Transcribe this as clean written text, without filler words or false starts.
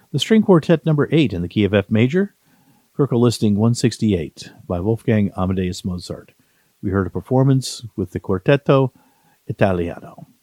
The String Quartet number 8 in the key of F major, Köchel listing 168 by Wolfgang Amadeus Mozart. We heard a performance with the Quartetto Italiano.